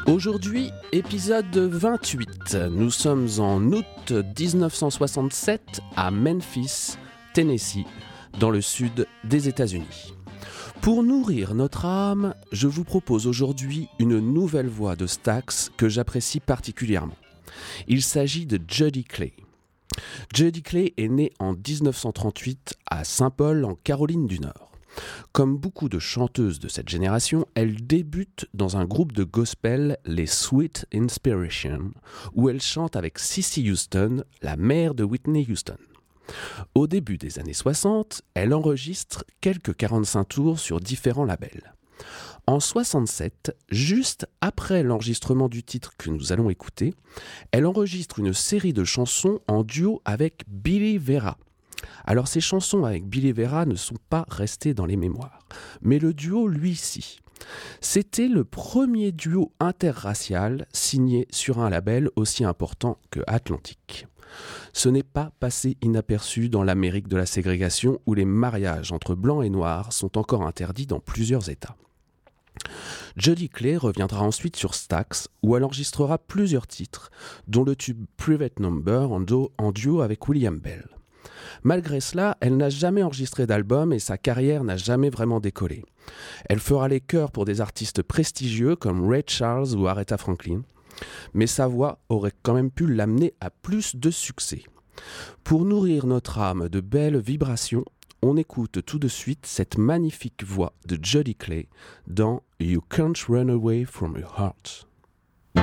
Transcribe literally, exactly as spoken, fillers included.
Aujourd'hui, épisode vingt-huit. Nous sommes en août dix-neuf cent soixante-sept à Memphis, Tennessee, dans le sud des États-Unis. Pour nourrir notre âme, je vous propose aujourd'hui une nouvelle voix de Stax que j'apprécie particulièrement. Il s'agit de Jody Clay. Jody Clay est née en dix-neuf cent trente-huit à Saint-Paul, en Caroline du Nord. Comme beaucoup de chanteuses de cette génération, elle débute dans un groupe de gospel, les Sweet Inspiration, où elle chante avec Cissy Houston, la mère de Whitney Houston. Au début des années soixante, elle enregistre quelques quarante-cinq tours sur différents labels. En soixante-sept, juste après l'enregistrement du titre que nous allons écouter, elle enregistre une série de chansons en duo avec Billy Vera. Alors ces chansons avec Billy Vera ne sont pas restées dans les mémoires, mais le duo lui si. C'était le premier duo interracial signé sur un label aussi important que Atlantic. Ce n'est pas passé inaperçu dans l'Amérique de la ségrégation où les mariages entre blancs et noirs sont encore interdits dans plusieurs États. Jody Clay reviendra ensuite sur Stax où elle enregistrera plusieurs titres, dont le tube Private Number en duo, en duo avec William Bell. Malgré cela, elle n'a jamais enregistré d'album et sa carrière n'a jamais vraiment décollé. Elle fera les chœurs pour des artistes prestigieux comme Ray Charles ou Aretha Franklin, mais sa voix aurait quand même pu l'amener à plus de succès. Pour nourrir notre âme de belles vibrations, on écoute tout de suite cette magnifique voix de Jody Clay dans You Can't Run Away From Your Heart.